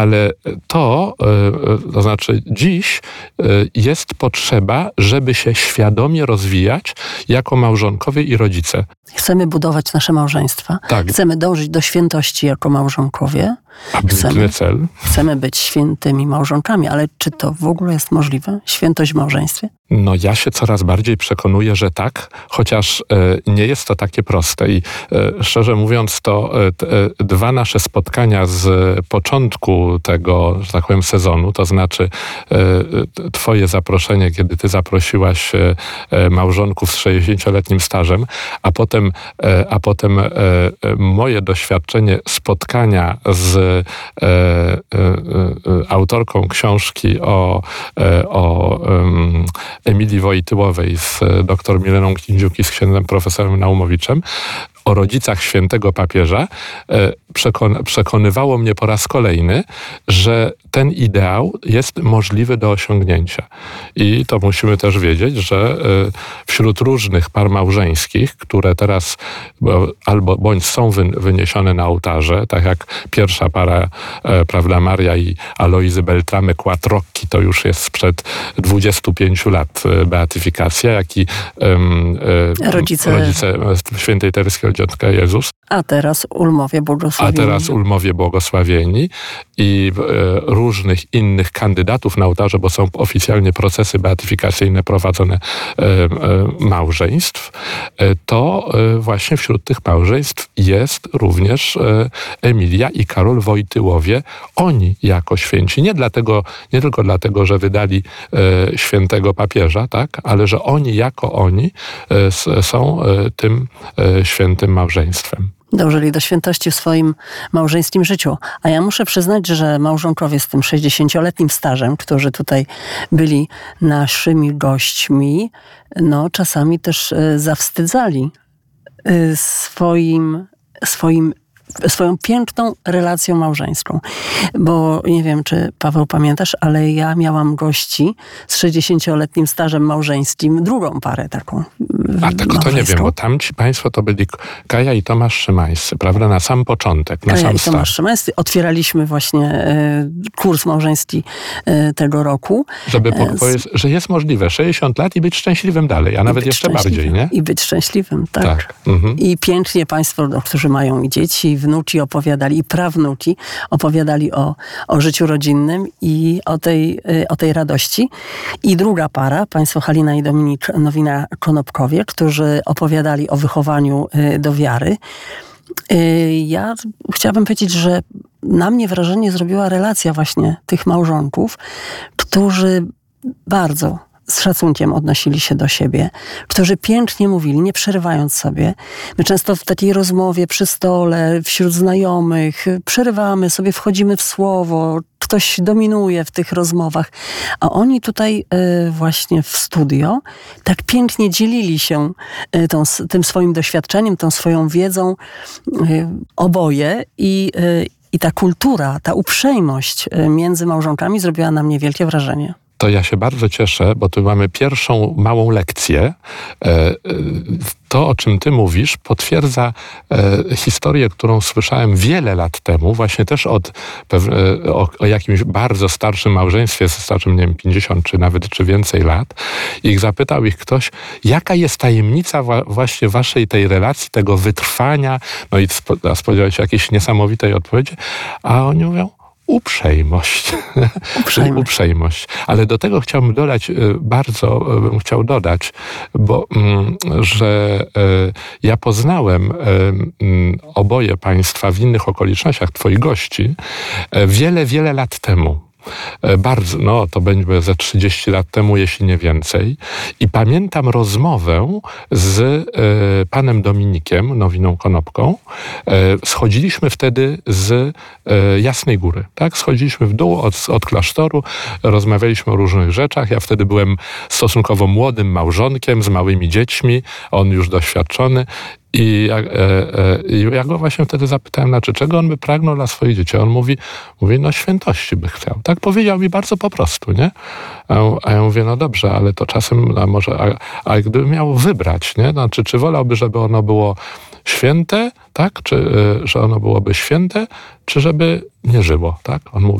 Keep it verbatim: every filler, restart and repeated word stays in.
ale to, to znaczy dziś jest potrzeba, żeby się świadomie rozwijać jako małżonkowie i rodzice. Chcemy budować nasze małżeństwa. Tak. Chcemy dążyć do świętości jako małżonkowie. Ambitny cel. Chcemy być świętymi małżonkami, ale czy to w ogóle jest możliwe? Świętość w małżeństwie? No ja się coraz bardziej przekonuję, że tak, chociaż e, nie jest to takie proste i e, szczerze mówiąc to e, t, e, dwa nasze spotkania z początku tego, że tak powiem, sezonu, to znaczy e, t, twoje zaproszenie, kiedy ty zaprosiłaś e, e, małżonków z sześćdziesięcioletnim stażem, a potem, e, a potem e, e, moje doświadczenie spotkania z e, e, e, autorką książki o, e, o um, Emilii Wojtyłowej z dr Mileną Kindziuk i z księdzem profesorem Naumowiczem o rodzicach świętego papieża, przekon- przekonywało mnie po raz kolejny, że ten ideał jest możliwy do osiągnięcia. I to musimy też wiedzieć, że wśród różnych par małżeńskich, które teraz albo bądź są wy- wyniesione na ołtarze, tak jak pierwsza para, prawda, Maria i Alojzy Beltrame Quattrocchi, to już jest sprzed dwudziestu pięciu lat beatyfikacja, jak i um, rodzice, rodzice świętej Tereski Dziecka Jezus. A teraz Ulmowie Błogosławieni. A teraz Ulmowie Błogosławieni i e, różnych innych kandydatów na ołtarze, bo są oficjalnie procesy beatyfikacyjne prowadzone e, e, małżeństw, e, to e, właśnie wśród tych małżeństw jest również e, Emilia i Karol Wojtyłowie. Oni jako święci, nie dlatego, nie tylko dlatego, że wydali e, świętego papieża, tak, ale że oni jako oni e, s, są e, tym e, świętym małżeństwem. Dążyli do świętości w swoim małżeńskim życiu. A ja muszę przyznać, że małżonkowie z tym sześćdziesięcioletnim stażem, którzy tutaj byli naszymi gośćmi, no czasami też y, zawstydzali y, swoim, swoim swoją piękną relacją małżeńską. Bo nie wiem, czy Paweł pamiętasz, ale ja miałam gości z sześćdziesięcioletnim stażem małżeńskim, drugą parę taką. A tego to nie wiem, bo tam ci państwo to byli Kaja i Tomasz Szymańscy, prawda? Na sam początek, na Kaja sam i Tomasz start. Szymańscy. Otwieraliśmy właśnie e, kurs małżeński e, tego roku. Żeby po, E, powiedzieć, że jest możliwe sześćdziesiąt lat i być szczęśliwym dalej, a nawet jeszcze bardziej, nie? I być szczęśliwym, tak. tak. Mhm. I pięknie państwo, no, którzy mają i dzieci, i wnuki opowiadali, i prawnuki opowiadali o, o życiu rodzinnym i o tej, o tej radości. I druga para, państwo Halina i Dominik Nowina-Konopkowie, którzy opowiadali o wychowaniu do wiary. Ja chciałabym powiedzieć, że na mnie wrażenie zrobiła relacja właśnie tych małżonków, którzy bardzo z szacunkiem odnosili się do siebie, którzy pięknie mówili, nie przerywając sobie. My często w takiej rozmowie przy stole, wśród znajomych, przerywamy sobie, wchodzimy w słowo, ktoś dominuje w tych rozmowach, a oni tutaj y, właśnie w studio tak pięknie dzielili się y, tą, tym swoim doświadczeniem, tą swoją wiedzą y, oboje i, y, i ta kultura, ta uprzejmość y, między małżonkami zrobiła na mnie wielkie wrażenie. To ja się bardzo cieszę, bo tu mamy pierwszą małą lekcję. To, o czym ty mówisz, potwierdza historię, którą słyszałem wiele lat temu, właśnie też od, o, o jakimś bardzo starszym małżeństwie, starszym, nie wiem, pięćdziesiąt czy nawet czy więcej lat. I zapytał ich ktoś, jaka jest tajemnica właśnie waszej tej relacji, tego wytrwania, no i spodziewał się jakiejś niesamowitej odpowiedzi, a oni mówią, Uprzejmość. Uprzejmość. Uprzejmość. Ale do tego chciałbym dodać, bardzo bym chciał dodać, bo że ja poznałem oboje państwa w innych okolicznościach, twoich gości, wiele, wiele lat temu. Bardzo, no to będzie ze trzydzieści lat temu, jeśli nie więcej. I pamiętam rozmowę z e, panem Dominikiem Nowiną-Konopką. E, schodziliśmy wtedy z e, Jasnej Góry, tak? Schodziliśmy w dół od, od klasztoru, rozmawialiśmy o różnych rzeczach. Ja wtedy byłem stosunkowo młodym małżonkiem z małymi dziećmi, on już doświadczony. I ja, e, e, ja go właśnie wtedy zapytałem, znaczy, czego on by pragnął dla swoich dzieci. On mówi, mówi, no świętości by chciał. Tak powiedział mi bardzo po prostu, nie? A, a ja mówię, no dobrze, ale to czasem, a może, a, a gdyby miał wybrać, nie? Znaczy, czy wolałby, żeby ono było święte, tak? Czy, że ono byłoby święte, czy żeby nie żyło, tak? On mówi,